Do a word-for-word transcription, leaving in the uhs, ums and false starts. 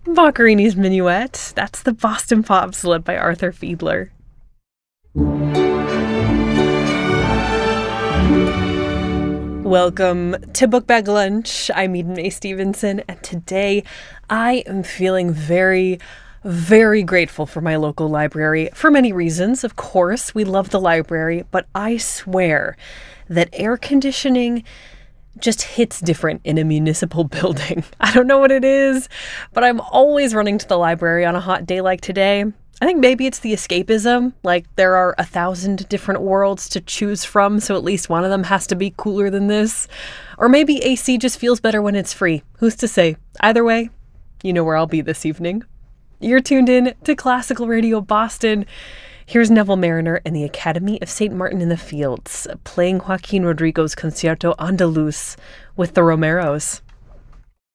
Boccherini's Minuet. That's the Boston Pops led by Arthur Fiedler. Welcome to Book Bag Lunch. I'm Eden Mae Stevenson, and today I am feeling very, very grateful for my local library for many reasons. Of course, we love the library, but I swear that air conditioning just hits different in a municipal building. I don't know what it is, but I'm always running to the library on a hot day like today. I think maybe it's the escapism, like there are a thousand different worlds to choose from, so at least one of them has to be cooler than this. Or maybe A C just feels better when it's free. Who's to say? Either way, you know where I'll be this evening. You're tuned in to Classical Radio Boston. Here's Neville Marriner and the Academy of Saint Martin in the Fields, playing Joaquin Rodrigo's Concierto Andaluz with the Romeros.